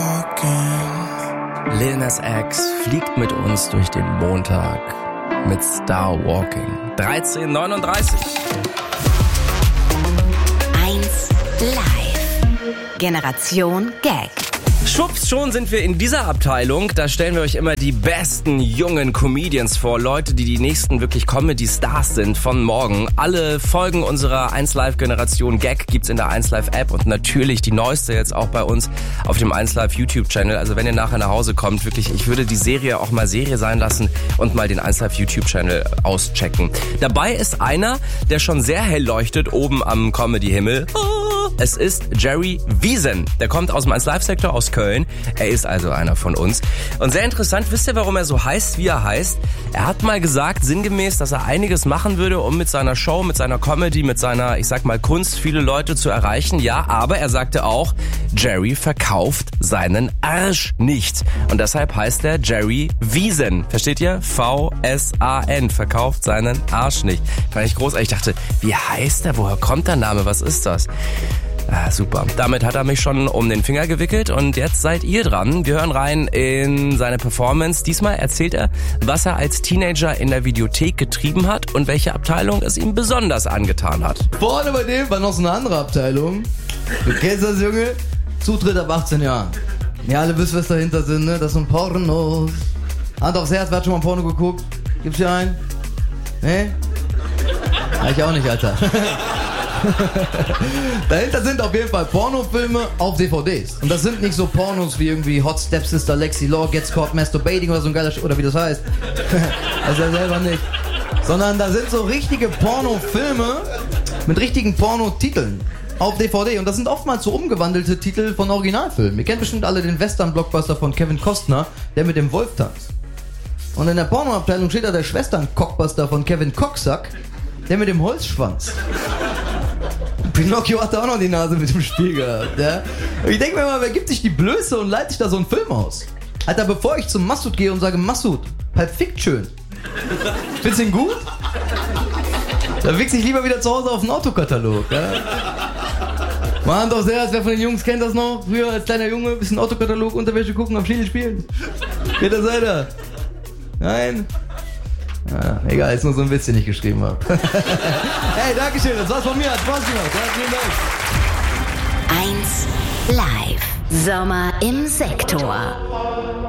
Lil Nas X fliegt mit uns durch den Montag mit Star Walking. 13:39. 1 Live. Generation Gag. Schwupps, schon sind wir in dieser Abteilung. Da stellen wir euch immer die besten jungen Comedians vor. Leute, die nächsten wirklich Comedy-Stars sind von morgen. Alle Folgen unserer 1Live Generation Gag gibt's in der 1Live App und natürlich die neueste jetzt auch bei uns auf dem 1Live YouTube-Channel. Also wenn ihr nachher nach Hause kommt, wirklich, ich würde die Serie auch mal Serie sein lassen und mal den 1Live YouTube-Channel auschecken. Dabei ist einer, der schon sehr hell leuchtet oben am Comedy-Himmel. Es ist Jerry Wiesen. Der kommt aus dem 1Live-Sektor aus Köln. Er ist also einer von uns. Und sehr interessant, wisst ihr, warum er so heißt, wie er heißt? Er hat mal gesagt, sinngemäß, dass er einiges machen würde, um mit seiner Show, mit seiner Comedy, mit seiner, ich sag mal, Kunst viele Leute zu erreichen. Ja, aber er sagte auch, Jerry verkauft seinen Arsch nicht. Und deshalb heißt er Jerry Wiesen. Versteht ihr? V-S-A-N. Verkauft seinen Arsch nicht. Fand ich großartig. Ich dachte, wie heißt er? Woher kommt der Name? Was ist das? Ah, super. Damit hat er mich schon um den Finger gewickelt und jetzt seid ihr dran. Wir hören rein in seine Performance. Diesmal erzählt er, was er als Teenager in der Videothek getrieben hat und welche Abteilung es ihm besonders angetan hat. Vorne bei dem war noch so eine andere Abteilung. Du kennst das, Junge? Zutritt ab 18 Jahren. Ja, alle wissen, was dahinter sind, ne? Das sind Pornos. Hand aufs Herz, wer hat schon mal Porno geguckt? Gibt's hier einen? Ne? Ja, ich auch nicht, Alter. Dahinter sind auf jeden Fall Pornofilme auf DVDs. Und das sind nicht so Pornos wie irgendwie Hot Stepsister Lexi Law Gets Caught Masturbating oder so ein geiler oder wie das heißt. Das ist ja selber nicht. Sondern da sind so richtige Pornofilme mit richtigen Pornotiteln auf DVD. Und das sind oftmals so umgewandelte Titel von Originalfilmen. Ihr kennt bestimmt alle den Western-Blockbuster von Kevin Costner, der mit dem Wolf tanzt. Und in der Pornoabteilung steht da der Schwestern-Cockbuster von Kevin Cocksack, der mit dem Holzschwanz. Pinocchio hatte auch noch die Nase mit dem Spiel gehabt, ja? Und ich denke mir mal, wer gibt sich die Blöße und leitet sich da so einen Film aus? Alter, bevor ich zum Massoud gehe und sage, Massoud, Pulp Fiction, findest du ihn gut? Da wichse ich lieber wieder zu Hause auf den Autokatalog, ja? Mal Hand aufs Herz, wer von den Jungs kennt das noch? Früher als kleiner Junge, bisschen Autokatalog, Unterwäsche gucken, am Schiedel spielen. Geht das weiter? Nein? Ja, egal, ist nur so ein Witz, den ich geschrieben habe. Hey, Dankeschön, das war's von mir, hat Spaß gemacht. Ja, vielen Dank. 1 Live. Sommer im Sektor.